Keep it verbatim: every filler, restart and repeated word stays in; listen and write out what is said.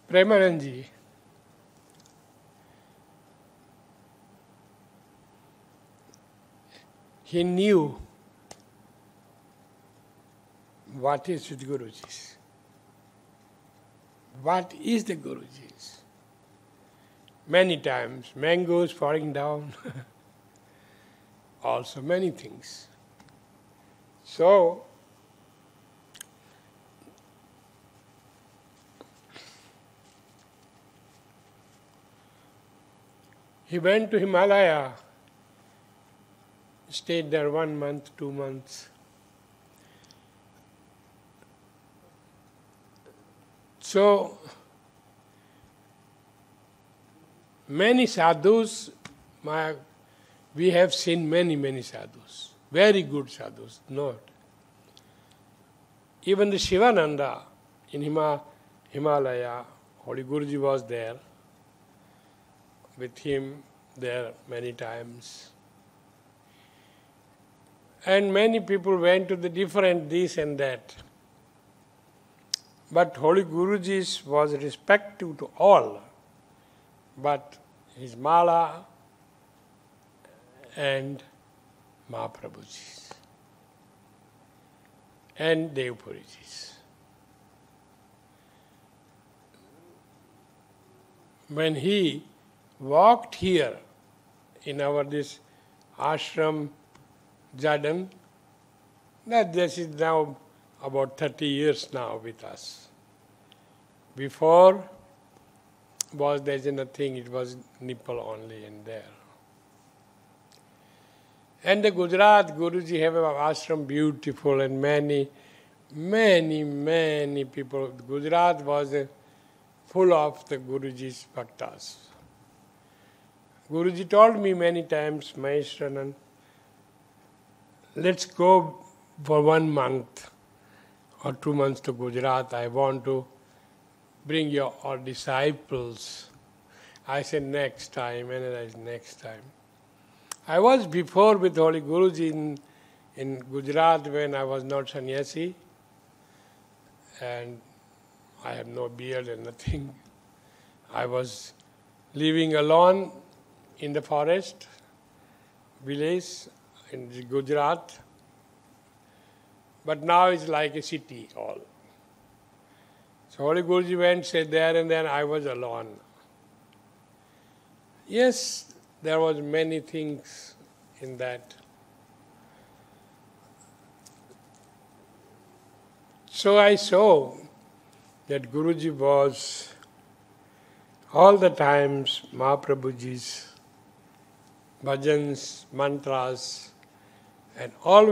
Premanandji, he knew what is with Guruji's. What is the Guruji's? Many times, mangoes falling down, also many things. So, he went to Himalaya, stayed there one month, two months. So, many sadhus, my, we have seen many, many sadhus, very good sadhus, not. Even the Shivananda in Hima, Himalaya, Holy Guruji was there, with him there many times. And many people went to the different this and that. But Holy Guruji was respectful to all. But his Mala and Mahaprabhuji's and Devpuriji's. When he walked here in our this ashram Jadam, that this is now about thirty years now with us. Before was there nothing, it was nipple only and there. And the Gujarat, Guruji have an ashram beautiful and many, many, many people. Gujarat was uh, full of the Guruji's bhaktas. Guruji told me many times, Maheshwaran, let's go for one month or two months to Gujarat. I want to bring your all disciples. I said next time, and I said next time. I was before with Holy Guruji in, in Gujarat when I was not sannyasi, and I have no beard and nothing. I was living alone in the forest, village in Gujarat, but now it's like a city all. So Holy Guruji went, said there, and then I was alone. Yes, there was many things in that. So I saw that Guruji was all the times Mahaprabhuji's bhajans, mantras, and all